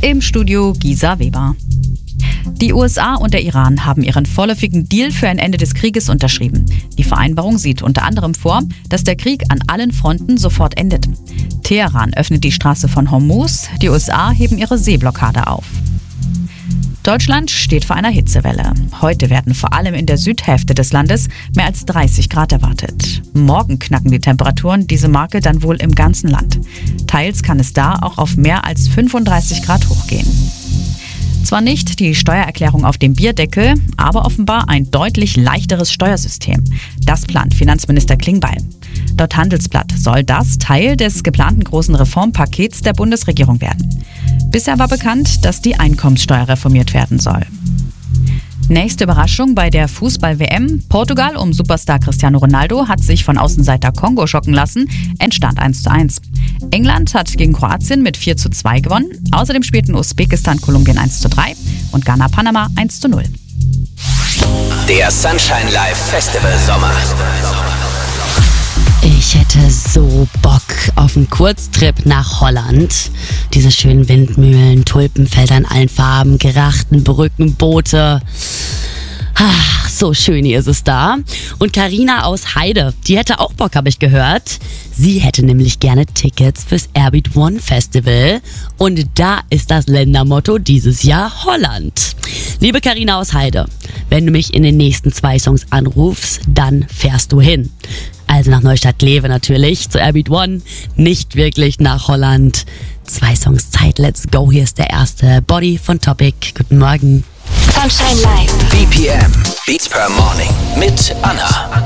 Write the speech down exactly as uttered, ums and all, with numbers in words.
Im Studio Gisa Weber. Die U S A und der Iran haben ihren vorläufigen Deal für ein Ende des Krieges unterschrieben. Die Vereinbarung sieht unter anderem vor, dass der Krieg an allen Fronten sofort endet. Teheran öffnet die Straße von Hormuz, die U S A heben ihre Seeblockade auf. Deutschland steht vor einer Hitzewelle. Heute werden vor allem in der Südhälfte des Landes mehr als dreißig Grad erwartet. Morgen knacken die Temperaturen diese Marke dann wohl im ganzen Land. Teils kann es da auch auf mehr als fünfunddreißig Grad hochgehen. Zwar nicht die Steuererklärung auf dem Bierdeckel, aber offenbar ein deutlich leichteres Steuersystem. Das plant Finanzminister Klingbeil. Laut Handelsblatt soll das Teil des geplanten großen Reformpakets der Bundesregierung werden. Bisher war bekannt, dass die Einkommenssteuer reformiert werden soll. Nächste Überraschung bei der Fußball-W M. Portugal um Superstar Cristiano Ronaldo hat sich von Außenseiter Kongo schocken lassen, entstand eins zu eins. England hat gegen Kroatien mit vier zu zwei gewonnen. Außerdem spielten Usbekistan Kolumbien eins zu drei und Ghana Panama eins zu null. Der Sunshine Live Festival Sommer. Ich hätte so Bock auf einen Kurztrip nach Holland. Diese schönen Windmühlen, Tulpenfelder in allen Farben, Gerachten, Brücken, Boote. Ach, so schön hier ist es da. Und Carina aus Heide, die hätte auch Bock, habe ich gehört. Sie hätte nämlich gerne Tickets fürs Airbeat One Festival. Und da ist das Ländermotto dieses Jahr Holland. Liebe Carina aus Heide, wenn du mich in den nächsten zwei Songs anrufst, dann fährst du hin. Also nach Neustadt-Lewe natürlich, zu Airbeat One, nicht wirklich nach Holland. Zwei Songs Zeit, let's go. Hier ist der erste, Body von Topic. Guten Morgen. Sunshine Live. B P M, Beats per Morning mit Anna.